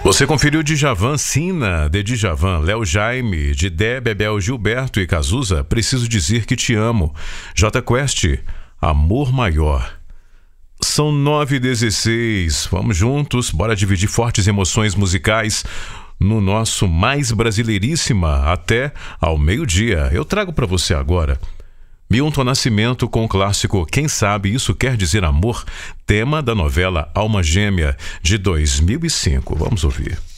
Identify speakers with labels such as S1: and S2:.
S1: Você conferiu Djavan, Sina, de Djavan, Léo Jaime, de Dé, Bebel, Gilberto e Cazuza, Preciso Dizer Que Te Amo, J Quest, Amor Maior. São 9h16, vamos juntos, bora dividir fortes emoções musicais no nosso Mais Brasileiríssima até ao meio-dia. Eu trago para você agora Milton Nascimento com o clássico Quem Sabe Isso Quer Dizer Amor, tema da novela Alma Gêmea, de 2005. Vamos ouvir.